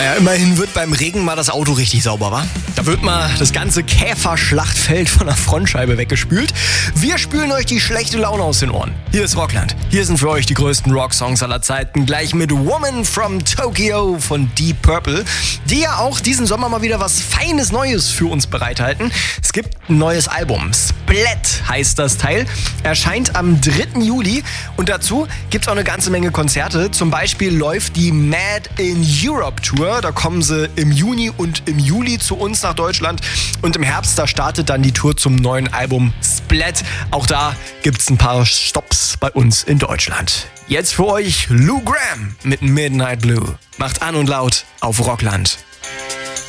Ja, immerhin wird beim Regen mal das Auto richtig sauber, wa? Da wird mal das ganze Käferschlachtfeld von der Frontscheibe weggespült. Wir spülen euch die schlechte Laune aus den Ohren. Hier ist Rockland. Hier sind für euch die größten Rocksongs aller Zeiten. Gleich mit Woman from Tokyo von Deep Purple, die ja auch diesen Sommer mal wieder was Feines Neues für uns bereithalten. Es gibt ein neues Album. Splat heißt das Teil. Erscheint am 3. Juli. Und dazu gibt's auch eine ganze Menge Konzerte. Zum Beispiel läuft die Mad in Europe Tour. Da kommen sie im Juni und im Juli zu uns nach Deutschland. Und im Herbst, da startet dann die Tour zum neuen Album Splat. Auch da gibt's ein paar Stops bei uns in Deutschland. Jetzt für euch Lou Gramm mit Midnight Blue. Macht an und laut auf Rockland.